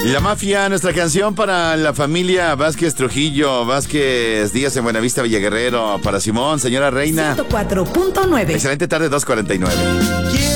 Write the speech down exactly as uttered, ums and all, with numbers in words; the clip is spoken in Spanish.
La Mafia, nuestra canción para la familia Vázquez Trujillo, Vázquez Díaz en Buenavista, Villaguerrero, para Simón, señora Reina. ciento cuatro punto nueve. Excelente tarde, dos cuarenta y nueve.